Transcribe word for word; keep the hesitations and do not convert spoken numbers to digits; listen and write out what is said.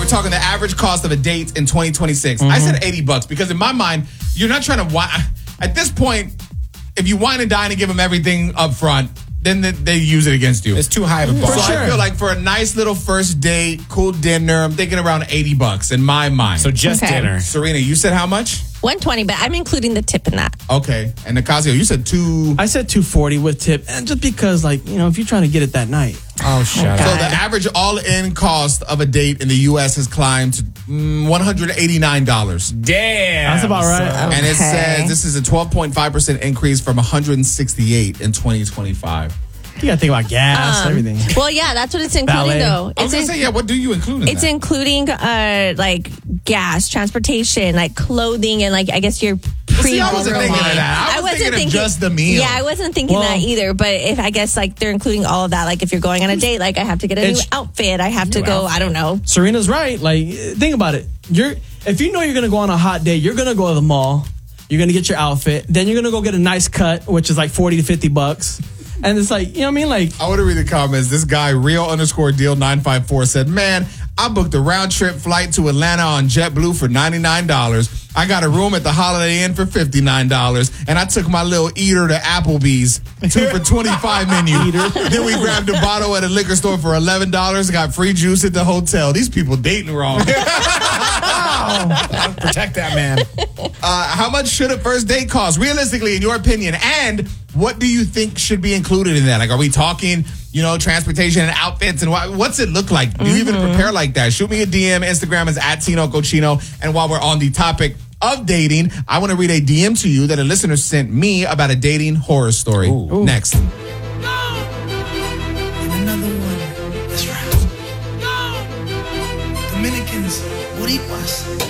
we're talking the average cost of a date in twenty twenty-six. Mm-hmm. I said eighty bucks because in my mind, you're not trying to wine. At this point, if you wine and dine and give them everything up front, then they, they use it against you. It's too high of a bar. So sure. I feel like for a nice little first date, cool dinner, I'm thinking around eighty bucks in my mind. So just Okay. dinner. Serena, you said how much? one twenty, but I'm including the tip in that. Okay. And Nicasio, you said two. I said two forty with tip, and just because, like, you know, if you're trying to get it that night. Oh, shut So up. the average all-in cost of a date in the U S has climbed to mm, one hundred eighty-nine dollars. Damn. That's about right. son. And it Okay. says this is a twelve point five percent increase from one hundred sixty-eight in twenty twenty-five. You gotta think about gas, Um, everything. Well, yeah, that's what it's including, Ballet. though. I was It's going in- to say, yeah, what do you include in It's that? including uh like gas, transportation, like clothing, and like I guess your pre. see, I wasn't thinking of that. I was thinking of just the meal. Yeah, I wasn't thinking Well- that either. But if I guess like they're including all of that, like if you're going on a date, like I have to get a new It's- outfit, I have to go. I don't know. Serena's right. Like, think about it. You're if you know you're gonna go on a hot date, you're gonna go to the mall. You're gonna get your outfit. Then you're gonna go get a nice cut, which is like forty to fifty bucks. And it's like, you know what I mean? Like, I want to read the comments. This guy, real underscore deal nine five four, said, man, I booked a round trip flight to Atlanta on JetBlue for ninety-nine dollars. I got a room at the Holiday Inn for fifty-nine dollars. And I took my little eater to Applebee's, two for twenty-five menu. Then we grabbed a bottle at a liquor store for eleven dollars. Got free juice at the hotel. These people dating wrong. Protect that man. Uh, how much should a first date cost, realistically, in your opinion? And what do you think should be included in that? Like, are we talking, you know, transportation and outfits? And what, what's it look like? Do you even prepare like that? Shoot me a D M. Instagram is at Tino Cochino. And while we're on the topic of dating, I want to read a D M to you that a listener sent me about a dating horror story. Ooh. Next. And another one. That's right. Dominicans, boricuas.